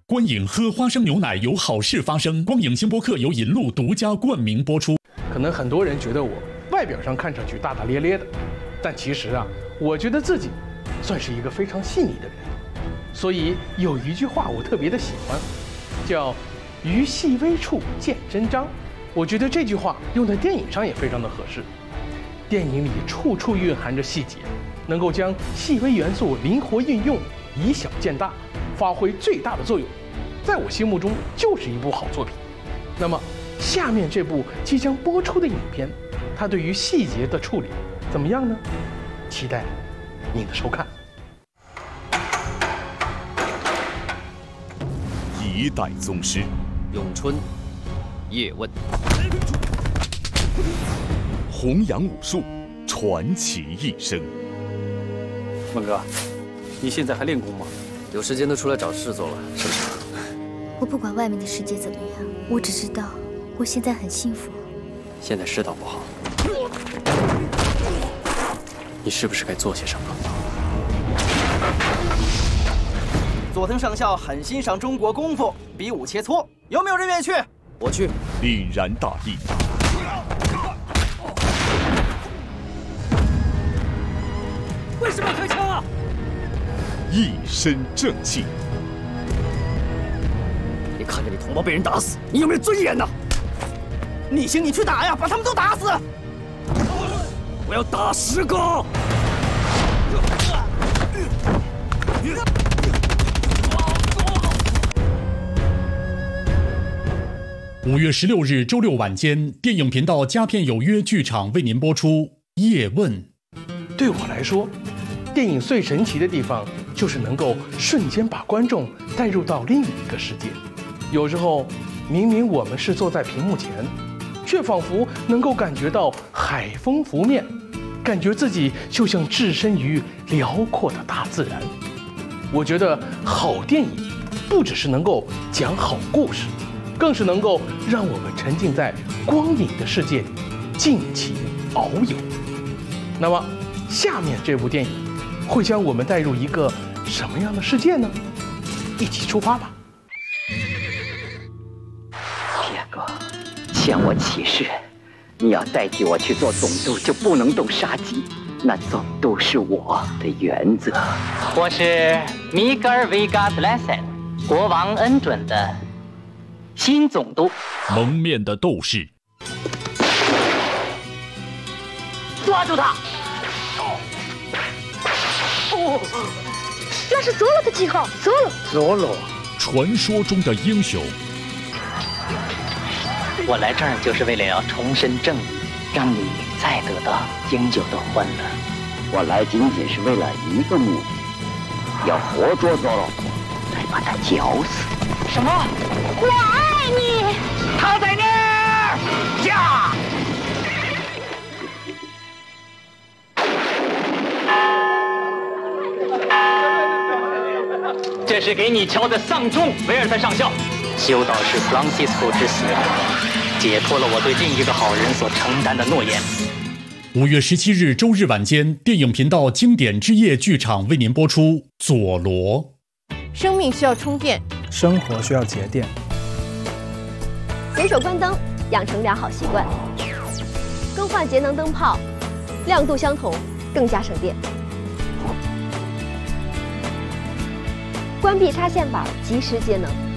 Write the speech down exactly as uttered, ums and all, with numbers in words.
观影喝花生牛奶有好事发生。光影星播客由引路独家冠名播出。 可能很多人觉得我外表上看上去大大咧咧的，但其实啊，我觉得自己算是一个非常细腻的人。所以有一句话我特别的喜欢，叫“于细微处见真章”。我觉得这句话用在电影上也非常的合适。电影里处处蕴含着细节，能够将细微元素灵活运用，以小见大，发挥最大的作用，在我心目中就是一部好作品。那么下面这部即将播出的影片，它对于细节的处理怎么样呢？期待您的收看。 一代宗师， 咏春、叶问， 弘扬武术，传奇一生。 孟哥，你现在还练功吗？ 有时间都出来找事做了，是不是？ 我不管外面的世界怎么样，我只知道我现在很幸福。 现在世道不好，你是不是该做些什么？ 佐藤上校很欣赏中国功夫，比武切磋，有没有人愿意去？ 我去。 凛然大义， 为什么要开枪啊？ 一身正气。 你看着你同胞被人打死，你有没有尊严呢？ 你行你去打呀，把他们都打死！ 我要打十个！ 五月十六日周六晚间，电影频道佳片有约剧场为您播出《叶问》。 对我来说，电影最神奇的地方就是能够瞬间把观众带入到另一个世界。有时候，明明我们是坐在屏幕前，却仿佛能够感觉到海风拂面，感觉自己就像置身于辽阔的大自然。我觉得好电影不只是能够讲好故事，更是能够让我们沉浸在光影的世界里，尽情遨游。那么，下面这部电影会将我们带入一个什么样的世界呢？一起出发吧！ 铁哥，向我起誓，你要代替我去做总督，就不能动杀机。那总督是我的原则。 我是米格尔·维加斯莱森，国王恩准的新总督。 蒙面的斗士， 抓住他！ 哦，那是佐罗的记号，佐罗。 佐罗， 传说中的英雄。 我来这儿就是为了要重申正义，让你再得到应有的欢乐。 我来仅仅是为了一个目的，要活捉佐罗，再把他绞死。 什么？ 我爱你。 他在那儿！呀！这是给你敲的丧钟，维尔特上校。修道士弗朗西斯科之死，解脱了我对另一个好人所承担的诺言。 五月十七日周日晚间，电影频道经典之夜剧场为您播出《佐罗》。 生命需要充电， 生活需要节电。 随手关灯，养成良好习惯。更换节能灯泡，亮度相同，更加省电。关闭插线板，及时节能。